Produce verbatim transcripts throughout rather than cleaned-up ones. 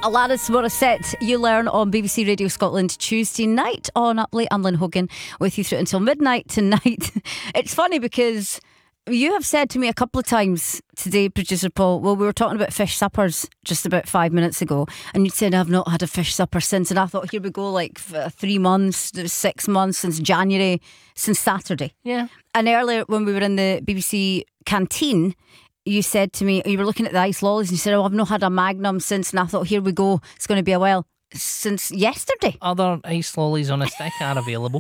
Alanis Morissette, You Learn on B B C Radio Scotland Tuesday night on Up Late. I'm Lynn Hogan with you through until midnight tonight. It's funny because you have said to me a couple of times today, producer Paul, well, we were talking about fish suppers just about five minutes ago, and you said I've not had a fish supper since, and I thought here we go, like three months, six months since January, since Saturday. Yeah. And earlier when we were in the B B C canteen, you said to me, you were looking at the ice lollies and you said, oh, I've not had a Magnum since, and I thought here we go, it's going to be a while. Since yesterday. Other ice lollies on a stick are available.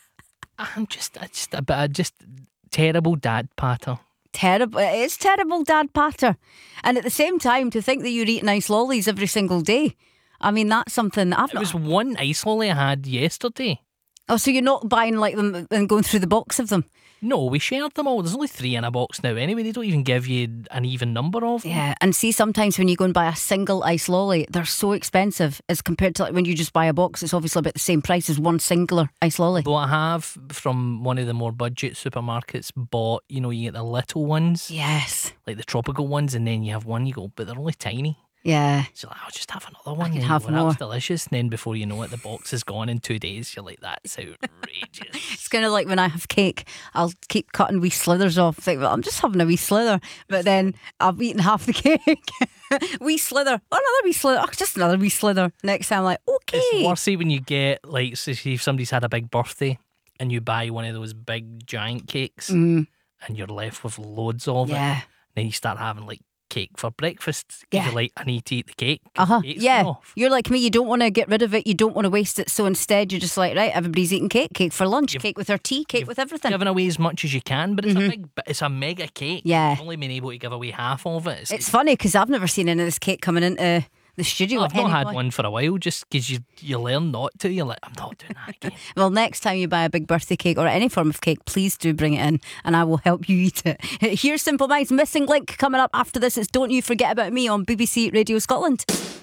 I'm just, I just a bit of just terrible dad patter. Terrible. It is terrible dad patter. And at the same time, to think that you're eating ice lollies every single day. I mean, that's something that I've It not... was one ice lolly I had yesterday. Oh, so you're not buying like them and going through the box of them? No, we shared them all. There's only three in a box now anyway. They don't even give you an even number of them. Yeah, and see, sometimes when you go and buy a single ice lolly, they're so expensive as compared to like when you just buy a box. It's obviously about the same price as one singular ice lolly. Though I have, from one of the more budget supermarkets, bought, you know, you get the little ones. Yes. Like the tropical ones, and then you have one, you go, but they're only tiny. Yeah. So like, I'll just have another one. I can then have you go, more. That's delicious. And then before you know it, the box is gone in two days. You're like, that's outrageous. It's kind of like when I have cake, I'll keep cutting wee slithers off. Think, well, I'm just having a wee slither. But then I've eaten half the cake. Wee slither. Oh, another wee slither. Oh, just another wee slither. Next time I'm like, okay. It's worse when you get, like, so if somebody's had a big birthday and you buy one of those big giant cakes Mm. and you're left with loads of Yeah. it. Then you start having, like, cake for breakfast. Yeah. You're like, I need to eat the cake. 'cause Uh-huh. the cake's Yeah. off. You're like me. You don't want to get rid of it. You don't want to waste it. So instead, you're just like, right, everybody's eating cake. Cake for lunch. You've- cake with their tea. Cake you've with everything. Giving away as much as you can, but it's a big, it's a mega cake. Yeah. You've only been able to give away half of it. It's, It's funny because I've never seen any of this cake coming into the studio. I've at not any had point. one for a while, just because you you learn not to. You're like, I'm not doing that again. Well, next time you buy a big birthday cake or any form of cake, please do bring it in and I will help you eat it. Here's Simple Minds' Missing Link coming up after this. It's Don't You Forget About Me on B B C Radio Scotland.